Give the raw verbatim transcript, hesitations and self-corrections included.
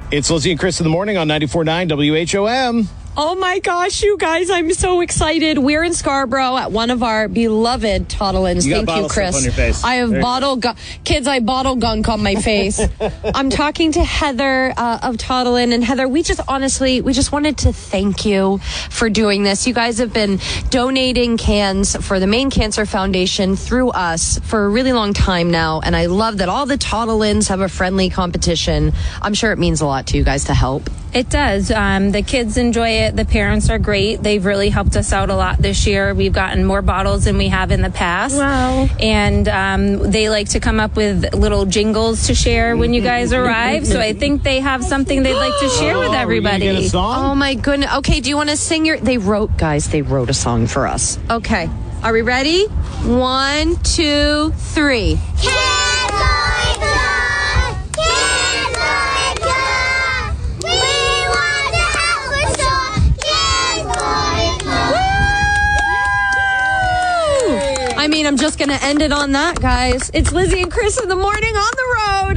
It's Lizzie and Chris in the morning on ninety-four point nine W H O M. Oh my gosh, you guys, I'm so excited. We're in Scarborough at one of our beloved Toddlins. You got Thank you, bottle Chris. stuff on your face. I have There you bottle gu- kids, I bottle gunk on my face. I'm talking to Heather uh, of Toddlin. And Heather, we just honestly, we just wanted to thank you for doing this. You guys have been donating cans for the Maine Cancer Foundation through us for a really long time now. And I love that all the Toddlins have a friendly competition. I'm sure it means a lot to you guys to help. It does. Um, the kids enjoy it. The parents are great. They've really helped us out a lot this year. We've gotten more bottles than we have in the past. Wow. And um, they like to come up with little jingles to share when you guys arrive. So I think they have something they'd like to share with Oh, are we gonna everybody. get a song? Oh my goodness. Okay, do you want to sing your... They wrote, guys, they wrote a song for us. Okay. Are we ready? One, two, three. Kids like us! Kids like us! We want to help restore kids like us! I mean, I'm just going to end it on that, guys. It's Lizzie and Chris in the morning on the road.